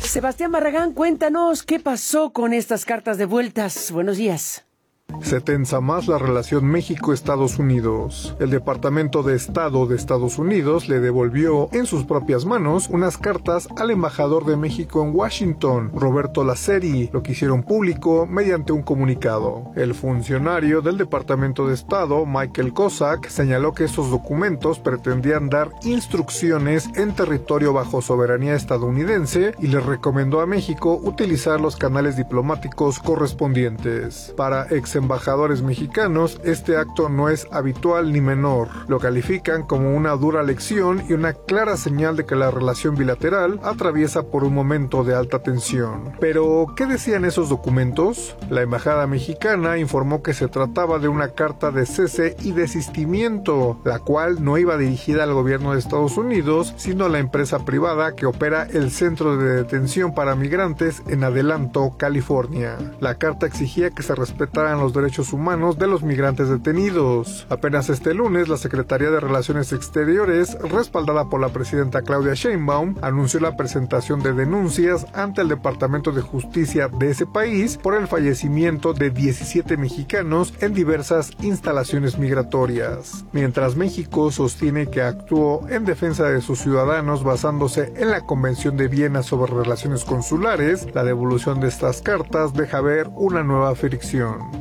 Sebastián Barragán, cuéntanos qué pasó con estas cartas devueltas. Buenos días. Se tensa más la relación México-Estados Unidos. El Departamento de Estado de Estados Unidos le devolvió en sus propias manos unas cartas al embajador de México en Washington, Roberto Laceri, lo que hicieron público mediante un comunicado. El funcionario del Departamento de Estado, Michael Cossack, señaló que esos documentos pretendían dar instrucciones en territorio bajo soberanía estadounidense y le recomendó a México utilizar los canales diplomáticos correspondientes. Para embajadores mexicanos, este acto no es habitual ni menor. Lo califican como una dura lección y una clara señal de que la relación bilateral atraviesa por un momento de alta tensión. Pero, ¿qué decían esos documentos? La embajada mexicana informó que se trataba de una carta de cese y desistimiento, la cual no iba dirigida al gobierno de Estados Unidos, sino a la empresa privada que opera el centro de detención para migrantes en Adelanto, California. La carta exigía que se respetaran los derechos humanos de los migrantes detenidos. Apenas este lunes, la Secretaría de Relaciones Exteriores, respaldada por la presidenta Claudia Sheinbaum, anunció la presentación de denuncias ante el Departamento de Justicia de ese país por el fallecimiento de 17 mexicanos en diversas instalaciones migratorias. Mientras México sostiene que actuó en defensa de sus ciudadanos basándose en la Convención de Viena sobre Relaciones Consulares, la devolución de estas cartas deja ver una nueva fricción.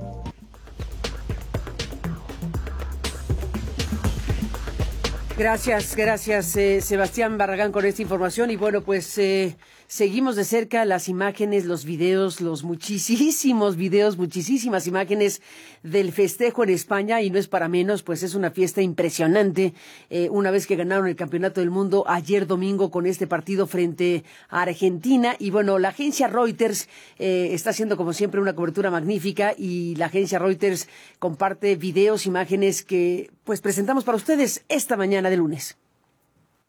Gracias, Sebastián Barragán con esta información. Y bueno, pues seguimos de cerca las imágenes, los videos, los muchísimos videos, muchísimas imágenes del festejo en España, y no es para menos, pues es una fiesta impresionante. Una vez que ganaron el Campeonato del Mundo ayer domingo con este partido frente a Argentina. Y bueno, la agencia Reuters está haciendo como siempre una cobertura magnífica, y la agencia Reuters comparte videos, imágenes que pues presentamos para ustedes esta mañana de lunes.